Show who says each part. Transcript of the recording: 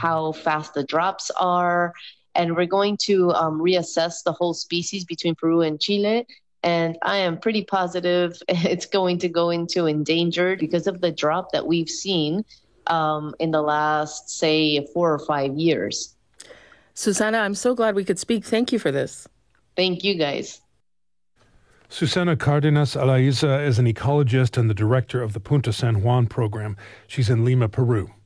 Speaker 1: how fast the drops are. And we're going to reassess the whole species between Peru and Chile. And I am pretty positive it's going to go into endangered because of the drop that we've seen in the last, say, 4 or 5 years.
Speaker 2: Susana, I'm so glad we could speak. Thank you for this.
Speaker 1: Thank you, guys.
Speaker 3: Susana Cardenas Alaiza is an ecologist and the director of the Punta San Juan program. She's in Lima, Peru.